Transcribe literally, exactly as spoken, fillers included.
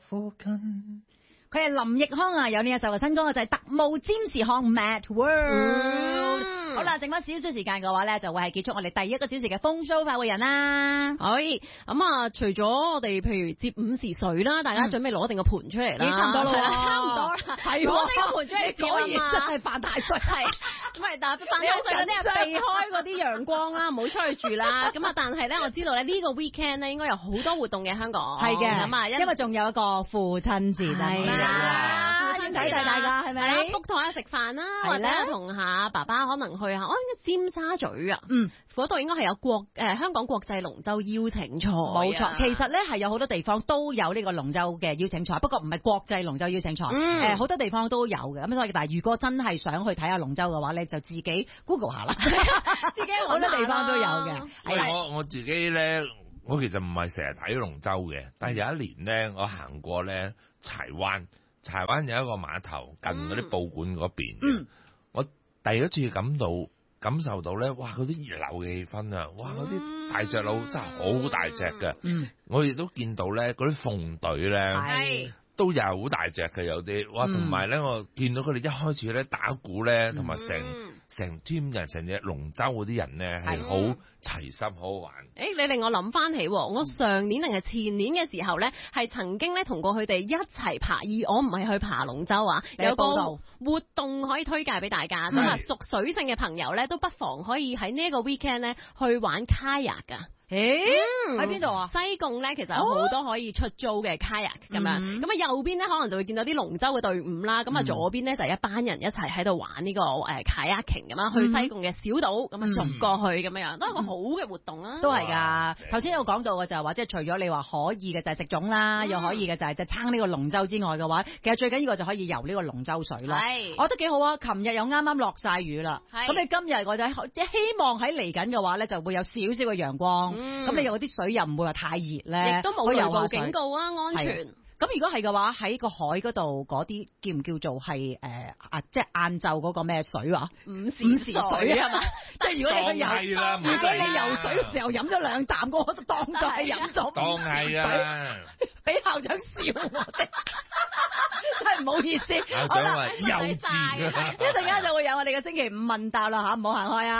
附近。 佢係林奕匡啊，有呢一首嘅新歌就係、是、特務占士康 Mad World。嗯、好啦，剩翻少少時間嘅話咧，就會係結束我哋第一個小時嘅風騷快活人啦。 可以咁啊，除咗我哋譬如接午時水啦，大家準備攞定個盤出嚟啦， 已經差唔多啦， 差唔多啦，係攞定個盤出嚟接啊嘛， 真係犯大歲，係咁係，但係犯大歲嗰啲係避開嗰啲陽光啦，唔好出去住啦。咁啊，但係咧，我知道咧呢個 weekend 咧應該有好多活動嘅香港， 係嘅， 咁啊， 因為仲有一個父親節啊， 父親睇大大家係咪 ？book 台食飯啦，或者同下爸爸可能去下，哦，應該尖沙咀啊，嗯，嗰度應該係有國誒香港國際龍舟邀請賽， 冇錯。其實咧係有好多地方都有呢個龍舟嘅邀請賽，不過唔係國際龍舟邀請賽，誒好多地方都有嘅。咁所以但係如果真係想去睇下龍舟嘅話咧，就自己 Google 下啦，自己好多地方都有嘅。 係我我自己咧，我其實唔係成日睇龍舟嘅，但係有一年咧，我行過咧柴灣，柴灣有一個碼頭近嗰啲報館嗰邊，嗯，我第一次感到感受到咧，哇！嗰啲熱鬧嘅氣氛啊，哇！嗰啲大隻佬真係好大隻嘅，嗯，我亦都見到咧嗰啲鳳隊咧，係。都有好大隻嘅有啲，哇！同埋咧，我見到佢哋一開始咧打鼓咧，同埋成成 team 人成隻龍舟嗰啲人咧係好齊心，好好玩。 誒，你令我諗翻起，我上年定係前年嘅時候咧，係曾經咧同過佢哋一齊爬，而我唔係去爬龍舟啊，有個活動可以推介俾大家。咁啊，屬水性嘅朋友咧，都不妨可以喺呢一個 weekend 咧去玩 kayak 噶。 誒，喺邊度啊？ 西貢咧，其實有好多可以出租嘅 kayak 咁樣，咁啊右邊咧可能就會見到啲龍舟嘅隊伍啦，咁啊左邊咧就係一班人一齊喺度玩呢個誒 kayaking 咁樣去西貢嘅小島，咁啊逐過去咁樣樣，都係一個好嘅活動啊！ 都係㗎。頭先有講到嘅就係話，即係除咗你話可以嘅就係食粽啦，又可以嘅就係即係撐呢個龍舟之外嘅話，其實最緊要嘅就可以游呢個龍舟水啦。係，我覺得幾好啊！琴日又啱啱落晒雨啦，咁你今日我就希望喺嚟緊嘅話咧，就會有少少嘅陽光。咁、嗯、你有啲水又唔會話太熱咧， 亦都冇雷暴警告啊，安全。 咁如果係嘅話，喺個海嗰度嗰啲叫唔叫做係誒啊？即係晏晝嗰個咩水話？ 午時午時水係嘛？ 即係如果你個游，如果你游水嘅時候飲咗兩啖，我就當作係飲咗。 當係啊！ 俾校長笑我哋，真係唔好意思。 校長話幼稚。 一陣間就會有我哋嘅星期五問答啦嚇，唔好行開啊！